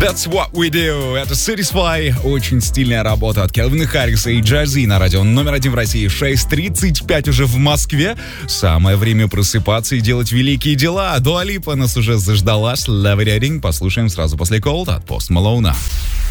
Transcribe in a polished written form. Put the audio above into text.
That's what we do. Это Satisfy. Очень стильная работа от Кельвина Харриса и Джази на радио номер 1 в России. 6:35 уже в Москве. Самое время просыпаться и делать великие дела. Дуа Липа нас уже заждалась. Levitating. Послушаем сразу после Cold от Post Malone.